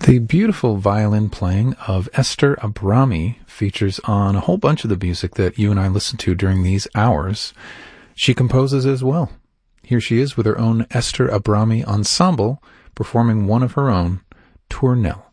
The beautiful violin playing of Esther Abrami features on a whole bunch of the music that you and I listen to during these hours. She composes as well. Here she is with her own Esther Abrami Ensemble, performing one of her own, Tournelle.